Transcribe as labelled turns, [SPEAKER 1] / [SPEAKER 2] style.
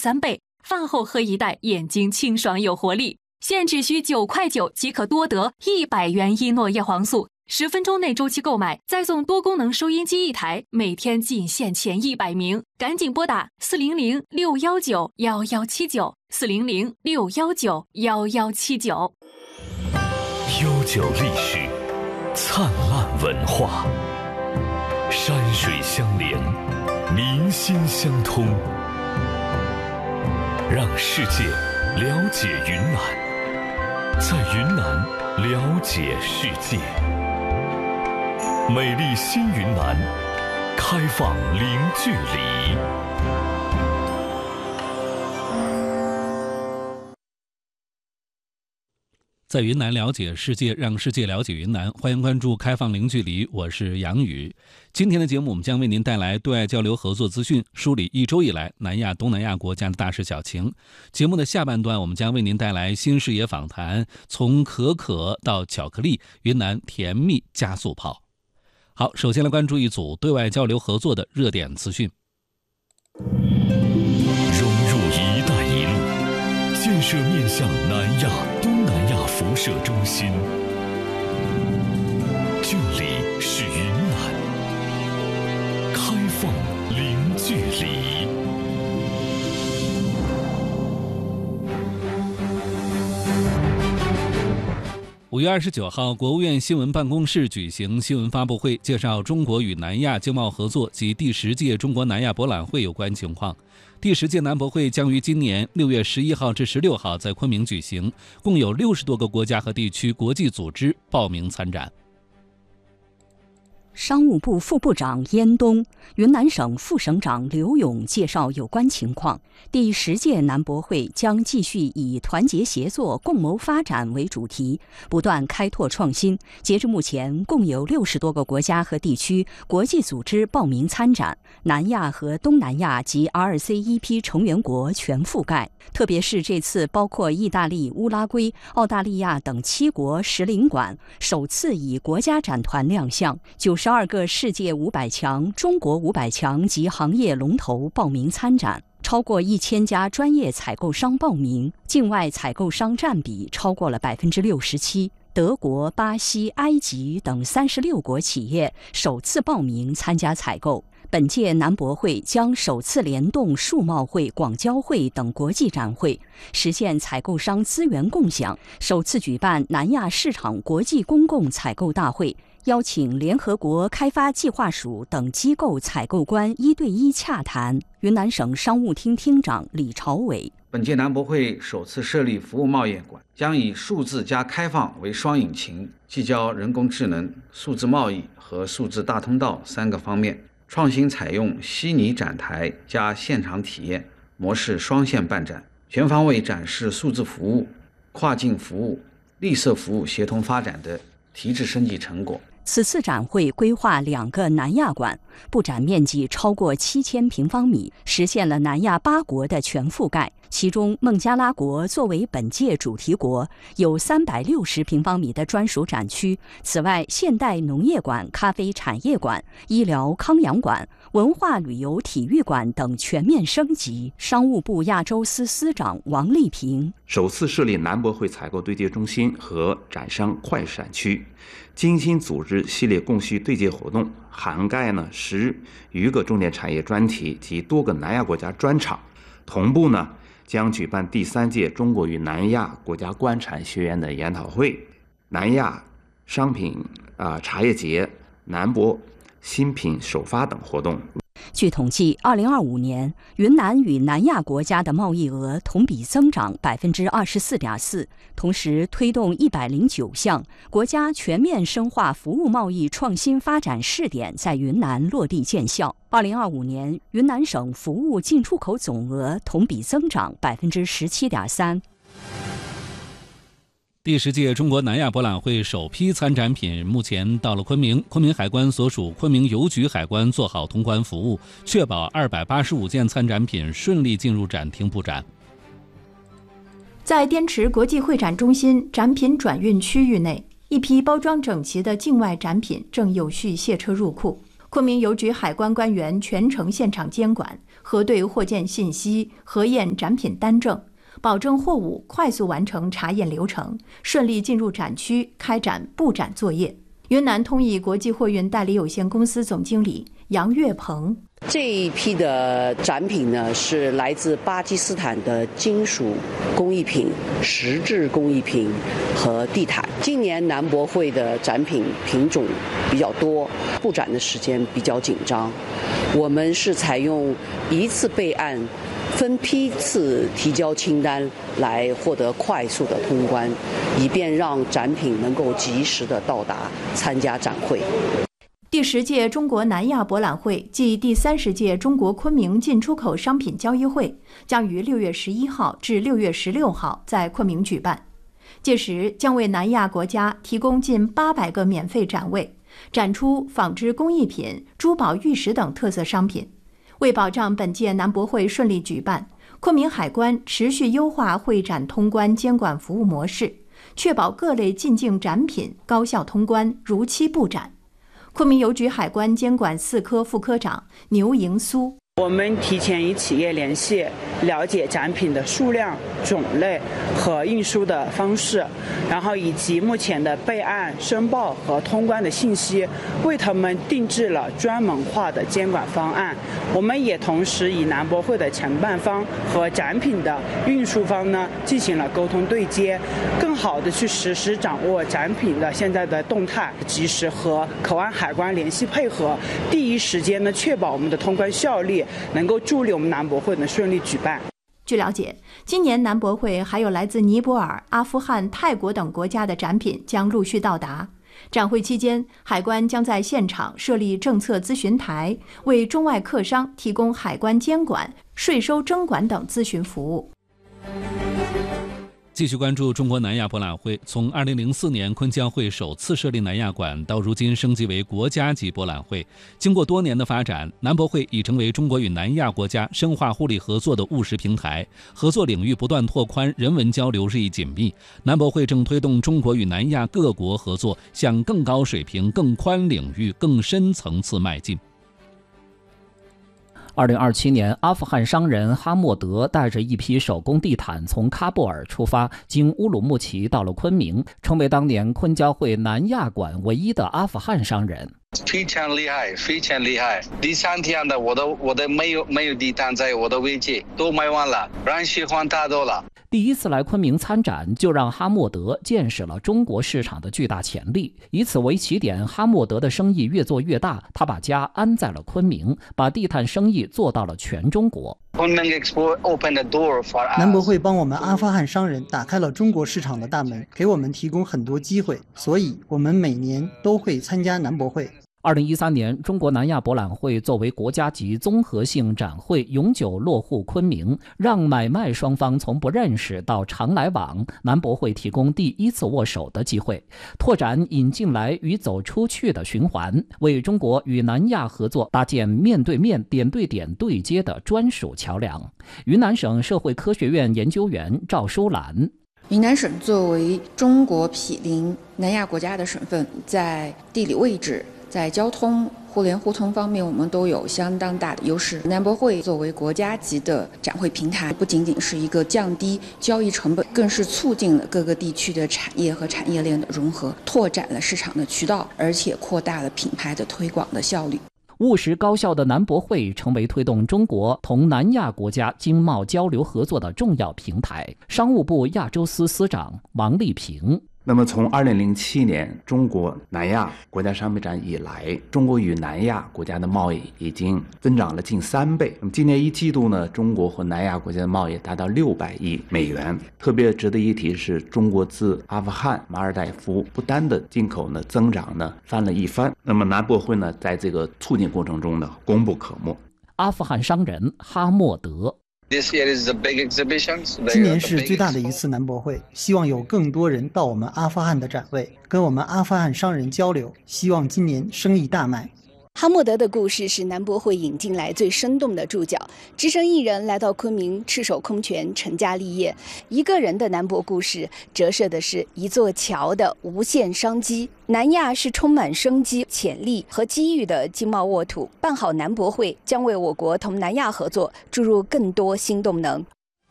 [SPEAKER 1] 3倍，饭后喝一袋，眼睛清爽有活力。现只需9.9块即可多得100元依诺叶黄素，10分钟内周期购买，再送多功能收音机1台，每天仅限前100名，赶紧拨打400-619-1179，400-619-1179。
[SPEAKER 2] 悠久历史，灿烂文化，山水相连，民心相通，让世界了解云南，在云南了解世界。美丽新云南，开放零距离。
[SPEAKER 3] 在云南了解世界，让世界了解云南。欢迎关注开放零距离，我是杨宇。今天的节目我们将为您带来对外交流合作资讯，梳理1周以来南亚、东南亚国家的大事小情。节目的下半段我们将为您带来新视野访谈，从可可到巧克力，云南甜蜜加速跑。好，首先来关注一组对外交流合作的热点资讯。
[SPEAKER 2] 融入“一带一路”，建设面向南亚、东南亚辐射中心。这里是云南，开放零距离。
[SPEAKER 3] 5月29号，国务院新闻办公室举行新闻发布会，介绍中国与南亚经贸合作及第10届中国南亚博览会有关情况。第10届南博会将于今年6月11号至16号在昆明举行，共有60多个国家和地区国际组织报名参展。
[SPEAKER 4] 商务部副部长燕东、云南省副省长刘勇介绍有关情况。第10届南博会将继续以团结协作、共谋发展为主题，不断开拓创新。截至目前，共有60多个国家和地区国际组织报名参展，南亚和东南亚及 RCEP 成员国全覆盖。特别是这次包括意大利、乌拉圭、澳大利亚等7国10领馆首次以国家展团亮相，92个世界500强、中国500强及行业龙头报名参展，超过1000家专业采购商报名，境外采购商占比超过了67%。德国、巴西、埃及等36国企业首次报名参加采购。本届南博会将首次联动数贸会、广交会等国际展会，实现采购商资源共享，首次举办南亚市场国际公共采购大会，邀请联合国开发计划署等机构采购官1对1洽谈。云南省商务厅厅长李朝伟：
[SPEAKER 5] 本届南博会首次设立服务贸易馆，将以数字加开放为双引擎，聚焦人工智能、数字贸易和数字大通道3个方面，创新采用虚拟展台加现场体验模式双线办展，全方位展示数字服务、跨境服务、绿色服务协同发展的提质升级成果。
[SPEAKER 4] 此次展会规划2个南亚馆，布展面积超过7000平方米，实现了南亚8国的全覆盖。其中，孟加拉国作为本届主题国，有360平方米的专属展区。此外，现代农业馆、咖啡产业馆、医疗康养馆、文化旅游体育馆等全面升级。商务部亚洲司司长王丽萍：
[SPEAKER 6] 首次设立南博会采购对接中心和展商快闪区，精心组织系列供需对接活动，涵盖10余个重点产业专题及多个南亚国家专场。同步将举办第3届中国与南亚国家官产学院的研讨会、南亚商品茶叶节、南博新品首发等活动。
[SPEAKER 4] 据统计，2025年云南与南亚国家的贸易额同比增长24.4%，同时推动109项国家全面深化服务贸易创新发展试点在云南落地见效。2025年，云南省服务进出口总额同比增长17.3%。
[SPEAKER 3] 第10届中国南亚博览会首批参展品目前到了昆明，昆明海关所属昆明邮局海关做好通关服务，确保285件参展品顺利进入展厅布展。
[SPEAKER 7] 在滇池国际会展中心展品转运区域内，一批包装整齐的境外展品正有序卸车入库。 昆明邮局海关官员全程现场监管，核对货件信息，核验展品单证，保证货物快速完成查验流程，顺利进入展区开展布展作业。云南通义国际货运代理有限公司总经理杨月鹏：
[SPEAKER 8] 这一批的展品呢，是来自巴基斯坦的金属工艺品、石质工艺品和地毯。今年南博会的展品品种比较多，布展的时间比较紧张。我们是采用一次备案、分批次提交清单来获得快速的通关，以便让展品能够及时的到达参加展会。
[SPEAKER 7] 第10届中国南亚博览会暨第30届中国昆明进出口商品交易会将于6月11号至6月16号在昆明举办，届时将为南亚国家提供近800个免费展位，展出纺织工艺品、珠宝玉石等特色商品。为保障本届南博会顺利举办，昆明海关持续优化会展通关监管服务模式，确保各类进境展品高效通关、如期布展。昆明邮局海关监管4科副科长牛迎苏：
[SPEAKER 9] 我们提前与企业联系，了解展品的数量、种类和运输的方式，然后以及目前的备案、申报和通关的信息，为他们定制了专门化的监管方案。我们也同时与南博会的承办方和展品的运输方呢进行了沟通对接，更好的去实时掌握展品的现在的动态，及时和口岸海关联系配合，第一时间呢确保我们的通关效率，能够助力我们南博会能顺利举办。
[SPEAKER 7] 据了解，今年南博会还有来自尼泊尔、阿富汗、泰国等国家的展品将陆续到达。展会期间，海关将在现场设立政策咨询台，为中外客商提供海关监管、税收征管等咨询服务。
[SPEAKER 3] 继续关注中国南亚博览会。从2004年昆交会首次设立南亚馆到如今升级为国家级博览会，经过多年的发展，南博会已成为中国与南亚国家深化互利合作的务实平台，合作领域不断拓宽，人文交流日益紧密。南博会正推动中国与南亚各国合作向更高水平、更宽领域、更深层次迈进。
[SPEAKER 10] 2027年，阿富汗商人哈默德带着一批手工地毯从喀布尔出发，经乌鲁木齐到了昆明，成为当年昆交会南亚馆唯一的阿富汗商人。
[SPEAKER 11] 非常厉害，非常厉害！第3天的我的没有地毯在我的位置都卖完了，人喜欢太多了。
[SPEAKER 10] 第一次来昆明参展，就让哈默德见识了中国市场的巨大潜力。以此为起点，哈默德的生意越做越大，他把家安在了昆明，把地毯生意做到了全中国。
[SPEAKER 12] 南博会帮我们阿富汗商人打开了中国市场的大门，给我们提供很多机会，所以我们每年都会参加南博会。
[SPEAKER 10] 2013年，中国南亚博览会作为国家级综合性展会永久落户昆明，让买卖双方从不认识到常来往，南博会提供第一次握手的机会，拓展引进来与走出去的循环，为中国与南亚合作搭建面对面、点对点对接的专属桥梁。云南省社会科学院研究员赵淑兰：
[SPEAKER 13] 云南省作为中国毗邻南亚国家的省份，在地理位置、在交通、互联互通方面，我们都有相当大的优势。南博会作为国家级的展会平台，不仅仅是一个降低交易成本，更是促进了各个地区的产业和产业链的融合，拓展了市场的渠道，而且扩大了品牌的推广的效率。
[SPEAKER 10] 务实高效的南博会成为推动中国同南亚国家经贸交流合作的重要平台。商务部亚洲司司长王丽萍：
[SPEAKER 6] 那么从2007年中国南亚国家商品展以来，中国与南亚国家的贸易已经增长了近3倍。那么今年1季度呢，中国和南亚国家的贸易达到600亿美元。特别值得一提是，中国自阿富汗、马尔代夫、不丹的进口呢增长呢翻了一番。那么南博会呢在这个促进过程中呢功不可没。
[SPEAKER 10] 阿富汗商人哈默德：
[SPEAKER 12] 今年是最大的一次南博会，希望有更多人到我们阿富汗的展位，跟我们阿富汗商人交流，希望今年生意大卖。
[SPEAKER 14] 哈默德的故事是南博会引进来最生动的注脚。只身一人来到昆明，赤手空拳成家立业。一个人的南博故事，折射的是一座桥的无限商机。南亚是充满生机、潜力和机遇的经贸沃土。办好南博会，将为我国同南亚合作注入更多新动能。